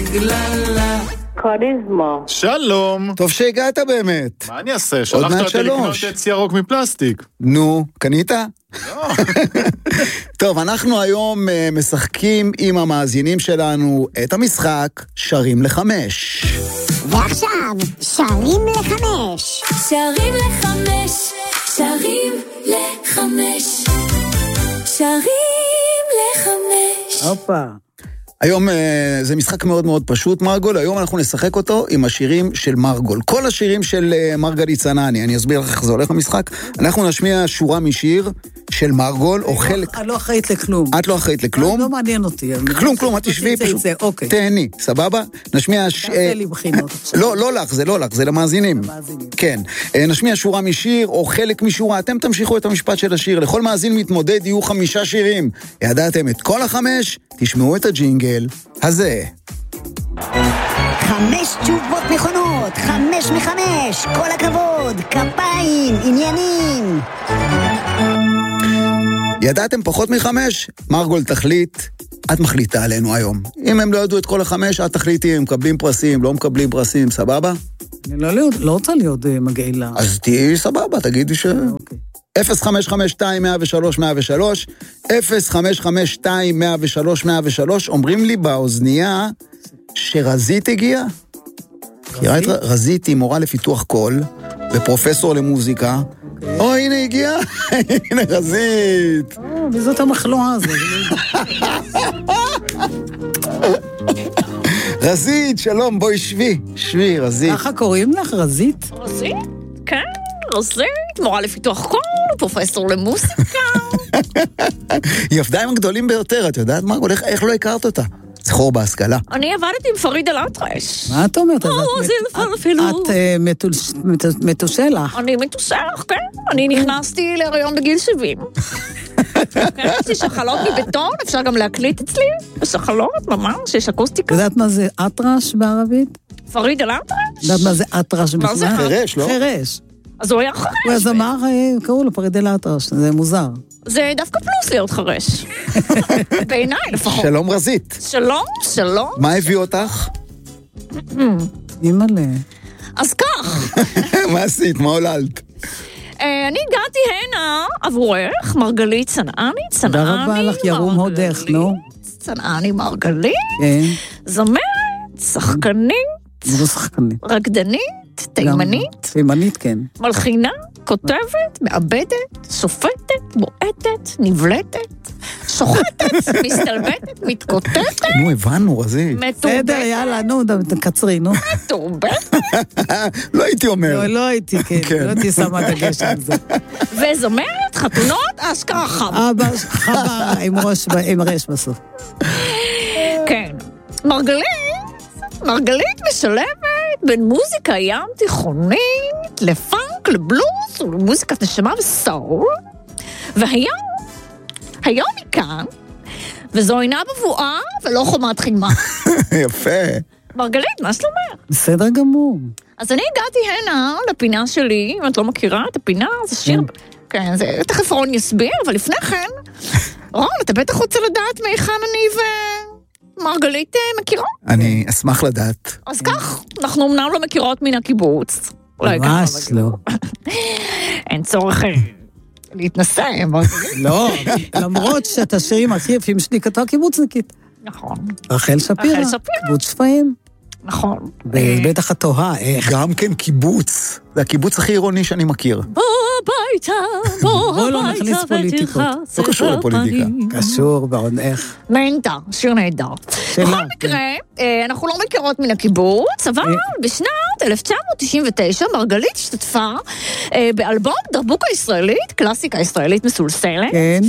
בגללה. קריזמה. שלום. טוב שהגעת באמת. מה אני אעשה? שלחת אותי לקנות עץ ירוק מפלסטיק. נו, קנית? לא. טוב, אנחנו היום משחקים עם המאזינים שלנו את המשחק שרים לחמש. ועכשיו, שרים לחמש. שרים לחמש, שרים לחמש, שרים לחמש. הופה. היום זה משחק מאוד מאוד פשוט, מרגול. היום אנחנו נשחק אותו עם השירים של מרגול. כל השירים של מרגלית צנעני. אני אסביר לך איך זה הולך במשחק. אנחנו נשמיע שורה משיר של מרגול, או חלק... אני לא אחראית לכלום. את לא אחראית לכלום? לא מעניין אותי. כלום, את תשבי פשוט. תהני, סבבה? נשמיע... תעשה לי בחינות. לא לך, זה למאזינים. כן. נשמיע שורה משיר, או חלק משורה. אתם תמשיכו את המשפט של השיר. לכל מאזין מתמודד יהיו 5 שירים. ידעתם את כל 5? תשמעו את הג'ינגל הזה. 5 תשובות נכונות, 5 מ5, כל הכבוד, כפיים, עניינים. ידעתם פחות מ5? מרגול תחליט, את מחליטה עלינו היום. אם הם לא ידעו את כל 5, את תחליטי, הם מקבלים פרסים, לא מקבלים פרסים, סבבה? אני לא רוצה להיות מגעילה. אז תהיי סבבה, תגידי ש... אוקיי. 0552-103-103, 0552-103-103, אומרים לי באוזנייה שרזית הגיעה. רזית היא מורה לפיתוח קול, ופרופסור למוזיקה. הנה הגיעה, הנה רזית. וזאת המחלואה הזו. רזית, שלום, בואי שבי, רזית. ככה קוראים לך, רזית? רזית? כן. רזית, מורה לפיתוח קול, פרופסור למוסיקה. היא עבדה עם הגדולים ביותר, את יודעת מה? איך לא הכרת אותה? זכור בהשכלה. אני עבדתי עם פריד אל-אטרש. מה את אומרת? את מתושלח. אני מתושלח, כן. אני נכנסתי להיריון בגיל 70. יש לי שחלות מבטון, אפשר גם להקליט אצלי. שחלות, ממש, יש אקוסטיקה. יודעת מה זה אטרש בערבית? פריד אל-אטרש? יודעת מה זה אטרש? מה זה? חרש, לא? חרש. אז הוא היה חרש. הוא אז אמר, קראו לו פריד אל-אטרש, זה מוזר. זה דווקא פלוס להיות חרש. בעיניי לפחות. שלום רזית. שלום. מה הביא אותך? אימא'לה. אז כך. מה עשית? מה עוללת? אני הגעתי הנה עבורך, מרגלית צנעני. תודה רבה לך, ירום הודך, נו. צנעני מרגלית. כן. זמרת, שחקנית. לא שחקנית. רקדנית, תימנית. תימנית, כן. מלחינה, כותבת, מעבדת, שופטת, בועטת, נבלטת, שוחטת, מסתלבטת, מתקוטטת. נו, הבנו, רזית. בסדר, יאללה, נו, תקצרי, נו. מתורבטת. לא הייתי אומר. לא הייתי, כן. לא הייתי שמה דגש על זה. וזומרת, חתונות, אשכרה חם. חמה עם רש בסוף. כן. מרגלית משלבת בין מוזיקה ים תיכונית לפאנק, לבלוס ולמוזיקת נשמה וסול. והיום היא כאן, וזו אינה בבואה ולא חומת חימה. יפה. מרגלית, מה שלומך? בסדר גמור. אז אני הגעתי הנה לפינה שלי, אם את לא מכירה את הפינה, זה שיר... כן, זה תכף רון יסביר, אבל לפני כן, רון, אתה בטח רוצה לדעת מהיכן אני מרגלית מכירה? אני אשמח לדעת. אז כך, אנחנו אמנם לא מכירות מן הקיבוץ. ממש לא. אין צורך להתנסה. לא, למרות שאת השירים הכי יפים שלי כתבה קיבוצניקית. נכון. רחל שפירא. קיבוץ שפיים. נכון. בטח התוהה, איך? גם כן קיבוץ. זה הקיבוץ הכי עירוני שאני מכיר. בוא הביתה, פוליטיקות. לא קשור לפוליטיקה. קשור, בעוד איך. נהנתה, שיר נהדר. בכל מקרה, אנחנו לא מכירות מן הקיבוץ, אבל בשנת 1999 מרגלית השתתפה באלבום דרבוקה ישראלית, קלאסיקה ישראלית מסולסלת. כן.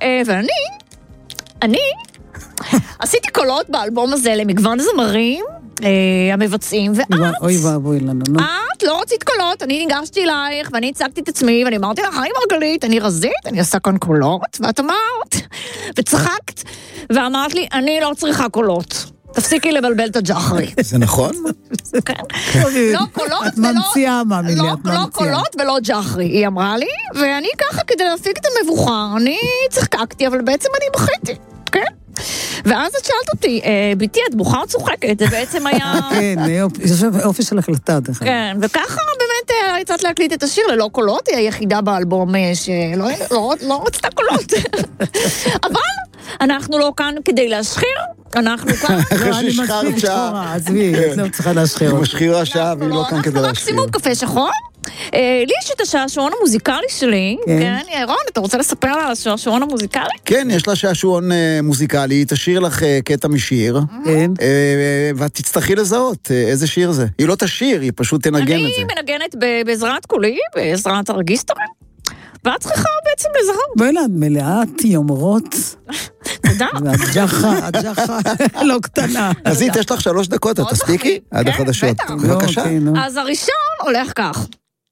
ואני עשיתי קולות באלבום הזה למגוון זמרים, המבצעים, ואת... אוי ואבוי לנו, נו. את לא רצית קולות, אני ניגשתי אלייך, ואני הצגתי את עצמי, ואני אמרתי לך, היי מרגלית, אני רזית, אני עושה כאן קולות, ואת אמרת, וצחקת, ואמרת לי, אני לא צריכה קולות. תפסיקי לבלבל את הג'חרי. זה נכון? כן. לא קולות את ממציאה, מאמילי, את ממציאה. לא קולות ולא ג'חרי, היא אמרה לי, ואני ככה, כדי להפיק את המבוכה, אני צחקקתי, אבל בעצם אני בכיתי. כן? ואז את שאלת אותי, ביתי, את בוכה או צוחקת? זה בעצם היה... כן, אופי של החלטה. כן, וככה באמת הצעת להקליט את השיר ללא קולות, היא היחידה באלבום שלא רצתה קולות. אבל אנחנו לא כאן כדי להשחיר, אנחנו כאן... אחרי ששחרת שעה. עזבי, את לא צריכה להשחיר. היא משחירה שעה והיא לא כאן כדי להשחיר. אנחנו מקסימום קפה שחור. לי יש את השעשועון המוזיקלי שלי, כן, רון, אתה רוצה לספר לה על השעשועון המוזיקלי? כן, יש לה שעשועון מוזיקלי, היא תשאיר לך קטע משיר, ואת תצטרכי לזהות איזה שיר זה. היא לא תשאיר, היא פשוט תנגן את זה. אני מנגנת בעזרת קולי, בעזרת הרגיסטורים, ואת צריכה בעצם לזהות. בואי לה, מלאת יומרות. תודה. והג'חה לא קטנה. אז יש לך 3 דקות, את תספיקי? עד החדשות. בבקשה. אז הראשון הולך כך.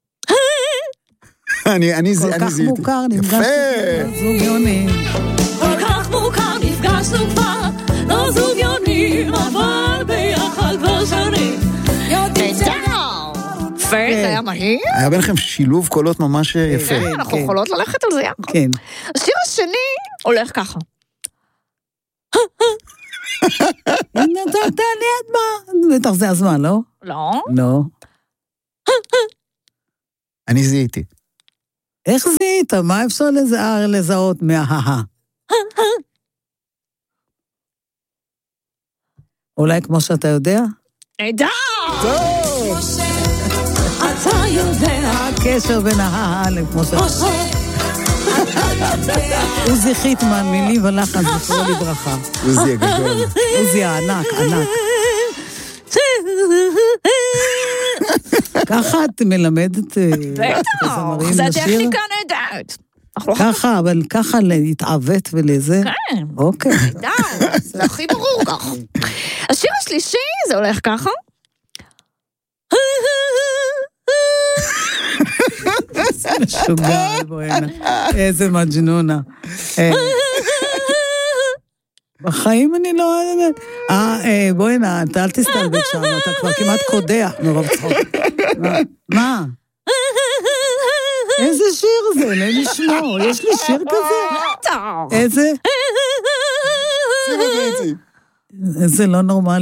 אני כל כך מוכר, נפגשנו זוג יונים. כל כך מוכר, נפגשנו כבר, לא זוג יונים, אבל ביחד כבר שנים. זה היה מהיר. היה ביניכם שילוב קולות ממש יפה. אנחנו יכולות ללכת על זה יחד. כן. השיר השני הולך ככה. הנה, אתה ליד מה? בטח זה הזמן, לא? לא. לא. אני זיהיתי. איך זיהית? מה אפשר לזהות מההה? אולי כמו שאתה יודע? נהדר! אתה יודע, הקשר בין ההה כמו שאתה... עוזי חיטמן, מילים ולחן, זכרו לברכה. עוזי הגדול. עוזי הענק, ענק. ככה את מלמדת בטח, זה הטכניקה נהדרת. ככה, אבל ככה להתעוות ולזה? כן. אוקיי. נהדר, זה הכי ברור כך. השיר השלישי זה הולך ככה. איזה משוגע, בואינה. איזה מג'נונה. בחיים אני לא... בואינה, אל תסתלבט שם, אתה כבר כמעט קודח מרוב צחוק. מה? איזה שיר זה? לא נשמור, יש לי שיר כזה? איזה? זה לא נורמלי.